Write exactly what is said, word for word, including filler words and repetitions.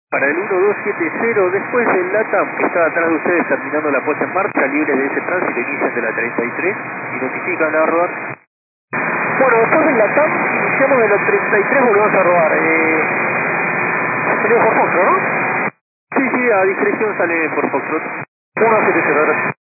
Para el uno dos siete cero, después del LATAM que está atrás de ustedes terminando la puesta en marcha, libre de ese tránsito, inician de la treinta y tres y notifican a rodar. Bueno, después del LATAM iniciamos de la treinta y tres, volvemos a rodar. Eh, salió por Foxtrot, ¿no? Sí, sí, a discreción sale por Foxtrot. uno siete cero, gracias.